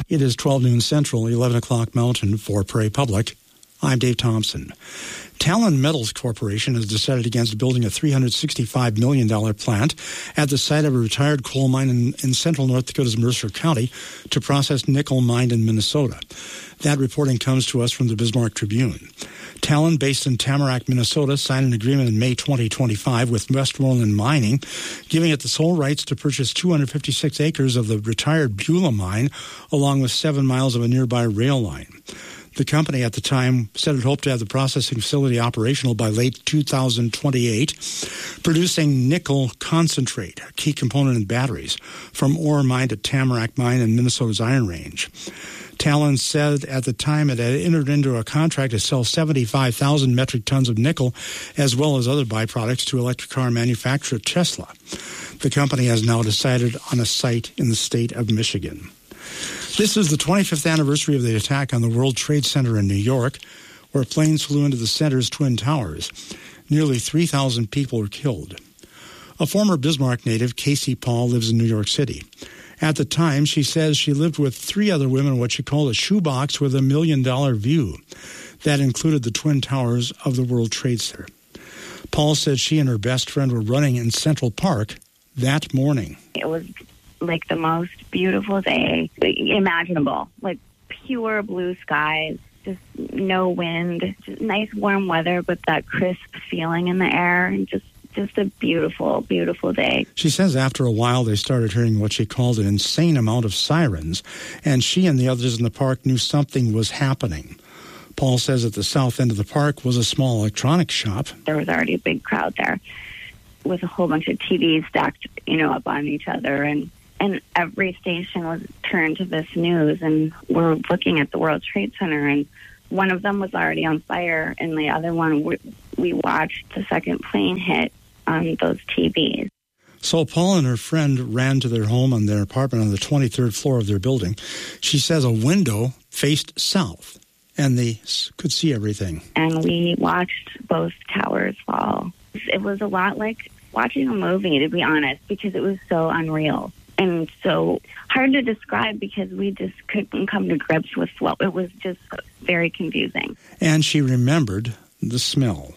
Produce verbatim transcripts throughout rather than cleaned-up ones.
It is twelve noon Central, eleven o'clock Mountain for Prairie Public. I'm Dave Thompson. Talon Metals Corporation has decided against building a three hundred sixty-five million dollars plant at the site of a retired coal mine in, in central North Dakota's Mercer County to process nickel mined in Minnesota. That reporting comes to us from the Bismarck Tribune. Talon, based in Tamarack, Minnesota, signed an agreement in May twenty twenty-five with Westmoreland Mining, giving it the sole rights to purchase two hundred fifty-six acres of the retired Beulah mine, along with seven miles of a nearby rail line. The company at the time said it hoped to have the processing facility operational by late two thousand twenty-eight, producing nickel concentrate, a key component in batteries, from ore mined at Tamarack Mine in Minnesota's Iron Range. Talon said at the time it had entered into a contract to sell seventy-five thousand metric tons of nickel, as well as other byproducts, to electric car manufacturer Tesla. The company has now decided on a site in the state of Michigan. This is the twenty-fifth anniversary of the attack on the World Trade Center in New York, where planes flew into the center's twin towers. Nearly three thousand people were killed. A former Bismarck native, Casey Paul, lives in New York City. At the time, she says she lived with three other women in what she called a shoebox with a million-dollar view. That included the twin towers of the World Trade Center. Paul said she and her best friend were running in Central Park that morning. It was like the most beautiful day imaginable, like pure blue skies, just no wind, just nice warm weather, but that crisp feeling in the air, and just just a beautiful, beautiful day. She says after a while they started hearing what she called an insane amount of sirens, and she and the others in the park knew something was happening. Paul says at the south end of the park was a small electronics shop. There was already a big crowd there with a whole bunch of T Vs stacked, you know, up on each other, and And every station was turned to this news, and we're looking at the World Trade Center, and one of them was already on fire, and the other one, we, we watched the second plane hit on those T Vs. So Paul and her friend ran to their home on their apartment on the twenty-third floor of their building. She says a window faced south, and they could see everything. And we watched both towers fall. It was a lot like watching a movie, to be honest, because it was so unreal. And so hard to describe because we just couldn't come to grips with what it was. Just very confusing. And she remembered the smell.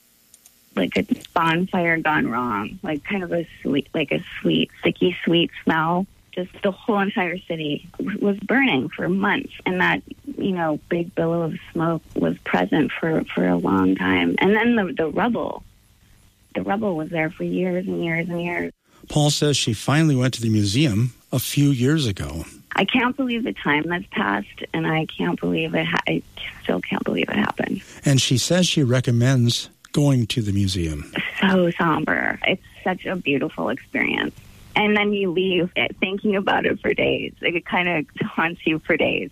Like a bonfire gone wrong, like kind of a sweet, like a sweet, sticky, sweet smell. Just the whole entire city was burning for months. And that, you know, big billow of smoke was present for, for a long time. And then the, the rubble, the rubble was there for years and years and years. Paul says she finally went to the museum a few years ago. I can't believe the time that's passed, and I can't believe it. Ha- I still can't believe it happened. And she says she recommends going to the museum. So somber. It's such a beautiful experience. And then you leave thinking about it for days. It kind of haunts you for days.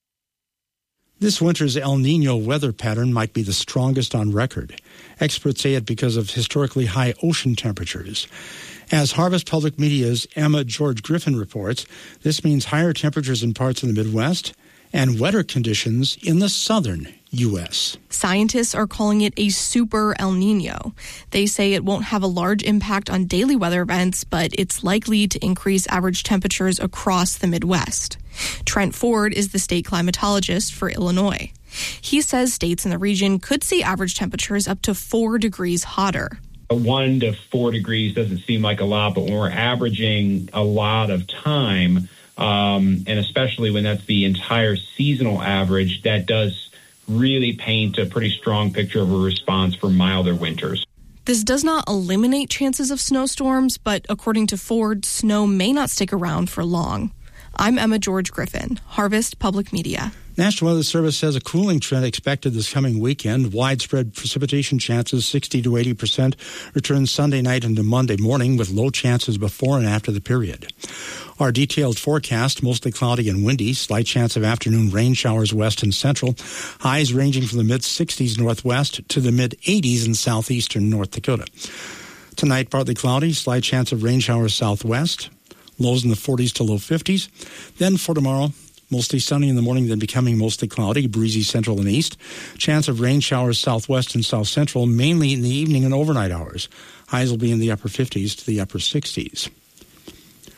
This winter's El Niño weather pattern might be the strongest on record. Experts say it because of historically high ocean temperatures. As Harvest Public Media's Emma George Griffin reports, this means higher temperatures in parts of the Midwest and wetter conditions in the southern U S. Scientists are calling it a super El Niño. They say it won't have a large impact on daily weather events, but it's likely to increase average temperatures across the Midwest. Trent Ford is the state climatologist for Illinois. He says states in the region could see average temperatures up to four degrees hotter. One to four degrees doesn't seem like a lot, but when we're averaging a lot of time, um, and especially when that's the entire seasonal average, that does really paint a pretty strong picture of a response for milder winters. This does not eliminate chances of snowstorms, but according to Ford, snow may not stick around for long. I'm Emma George Griffin, Harvest Public Media. National Weather Service says a cooling trend expected this coming weekend. Widespread precipitation chances, sixty to eighty percent, return Sunday night into Monday morning with low chances before and after the period. Our detailed forecast, mostly cloudy and windy, slight chance of afternoon rain showers west and central, highs ranging from the mid-sixties northwest to the mid-eighties in southeastern North Dakota. Tonight, partly cloudy, slight chance of rain showers southwest, lows in the forties to low fifties. Then for tomorrow, mostly sunny in the morning, then becoming mostly cloudy, breezy central and east. Chance of rain showers southwest and south central, mainly in the evening and overnight hours. Highs will be in the upper fifties to the upper sixties.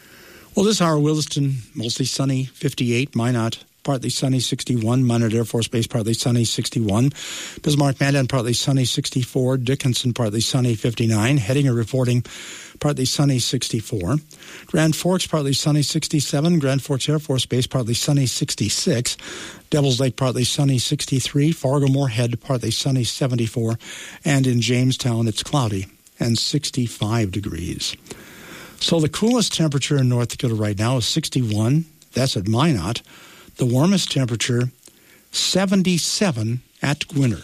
Well, this hour, Williston, mostly sunny, fifty-eight. Minot, partly sunny, sixty-one. Minot Air Force Base, partly sunny, sixty-one. Bismarck, Mandan, partly sunny, sixty-four. Dickinson, partly sunny, fifty-nine. Hettinger reporting partly sunny, sixty-four. Grand Forks, partly sunny, sixty-seven. Grand Forks Air Force Base, partly sunny, sixty-six. Devils Lake, partly sunny, sixty-three. Fargo-Moorhead, partly sunny, seventy-four. And in Jamestown, it's cloudy and sixty-five degrees. So the coolest temperature in North Dakota right now is sixty-one. That's at Minot. The warmest temperature, seventy-seven at Gwinner.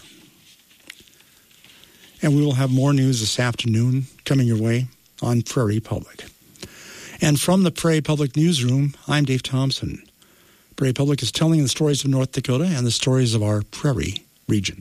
And we will have more news this afternoon coming your way on Prairie Public. And from the Prairie Public Newsroom, I'm Dave Thompson. Prairie Public is telling the stories of North Dakota and the stories of our prairie region.